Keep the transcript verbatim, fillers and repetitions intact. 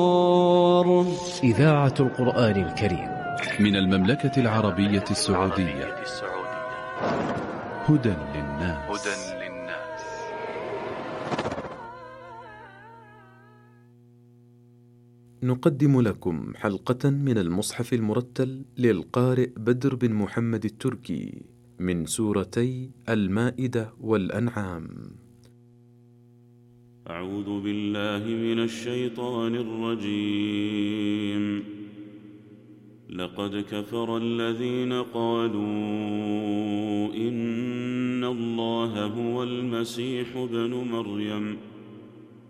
إذاعة القرآن الكريم من المملكة العربية السعودية. هدى للناس. نقدم لكم حلقة من المصحف المرتل للقارئ بدر بن محمد التركي من سورتي المائدة والأنعام. أعوذ بالله من الشيطان الرجيم. لقد كفر الذين قالوا إن الله هو المسيح ابن مريم